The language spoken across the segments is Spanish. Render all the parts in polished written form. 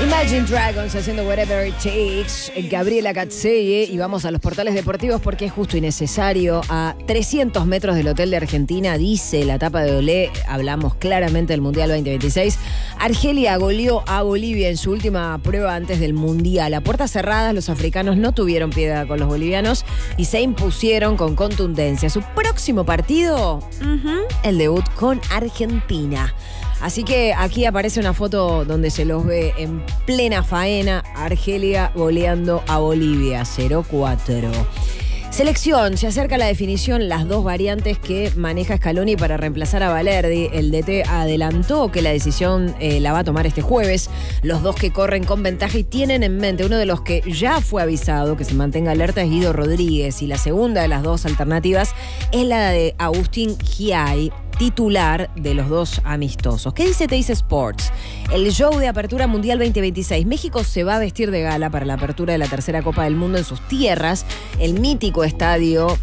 Imagine Dragons haciendo Whatever It Takes, Gabriela Cazzelle, y vamos a los portales deportivos porque es justo y necesario. A 300 metros del Hotel de Argentina, dice la tapa de Olé, hablamos claramente del Mundial 2026. Argelia goleó a Bolivia en su última prueba antes del Mundial. A puertas cerradas, los africanos no tuvieron piedad con los bolivianos y se impusieron con contundencia. Su próximo partido, el debut con Argentina. Así que aquí aparece una foto donde se los ve en plena faena, Argelia goleando a Bolivia 0-4. Selección, se acerca la definición, las dos variantes que maneja Scaloni para reemplazar a Valerdi. El DT adelantó que la decisión la va a tomar este jueves. Los dos que corren con ventaja y tienen en mente, uno de los que ya fue avisado que se mantenga alerta es Guido Rodríguez. Y la segunda de las dos alternativas es la de Agustín Giai, titular de los dos amistosos. ¿Qué dice Teis Sports? El show de apertura mundial 2026. México se va a vestir de gala para la apertura de la tercera Copa del Mundo en sus tierras. El mítico estadio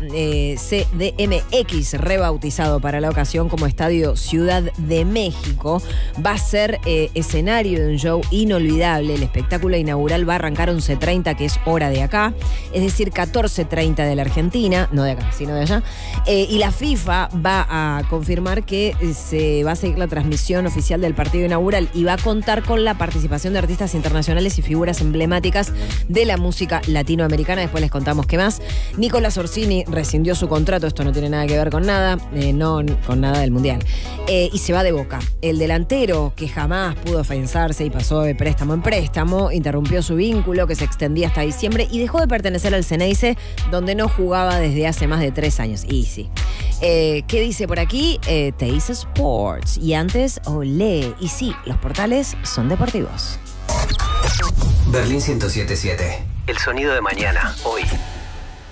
CDMX, rebautizado para la ocasión como Estadio Ciudad de México, va a ser escenario de un show inolvidable. El espectáculo inaugural va a arrancar 11:30, que es hora de acá, es decir, 14:30 de la Argentina, no de acá, sino de allá. Y la FIFA va a confirmar que se va a seguir la transmisión oficial del partido inaugural y va a contar con la participación de artistas internacionales y figuras emblemáticas de la música latinoamericana. Después les contamos qué más. Nicolás Orsini rescindió su contrato, esto no tiene nada que ver con nada, no con nada del Mundial, y se va de Boca. El delantero, que jamás pudo afianzarse y pasó de préstamo en préstamo, interrumpió su vínculo que se extendía hasta diciembre y dejó de pertenecer al Ceneice, donde no jugaba desde hace más de 3 años. Y sí. ¿Qué dice por aquí? Teis Sports. Y antes, Olé. Y sí, los portales son deportivos. Berlín 107.7. El sonido de mañana, hoy.